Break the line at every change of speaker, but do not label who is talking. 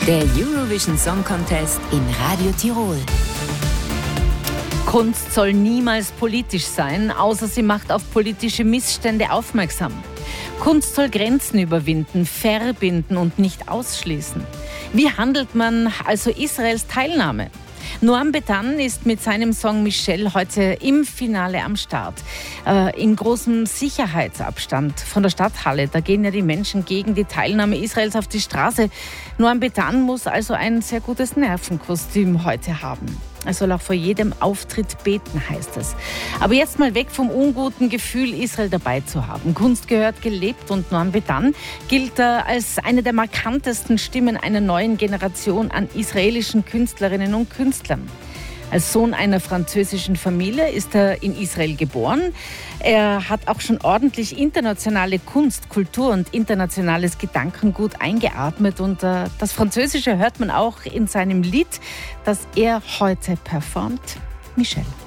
Der Eurovision Song Contest in Radio Tirol.
Kunst soll niemals politisch sein, außer sie macht auf politische Missstände aufmerksam. Kunst soll Grenzen überwinden, verbinden und nicht ausschließen. Wie handelt man also Israels Teilnahme? Noam Betan ist mit seinem Song Michelle heute im Finale am Start. In großem Sicherheitsabstand von der Stadthalle. Da gehen ja die Menschen gegen die Teilnahme Israels auf die Straße. Noam Betan muss also ein sehr gutes Nervenkostüm heute haben. Er soll auch vor jedem Auftritt beten, heißt es. Aber jetzt mal weg vom unguten Gefühl, Israel dabei zu haben. Kunst gehört gelebt und Noam Betan gilt als eine der markantesten Stimmen einer neuen Generation an israelischen Künstlerinnen und Künstlern. Als Sohn einer französischen Familie ist er in Israel geboren. Er hat auch schon ordentlich internationale Kunst, Kultur und internationales Gedankengut eingeatmet. Und das Französische hört man auch in seinem Lied, das er heute performt, Michelle.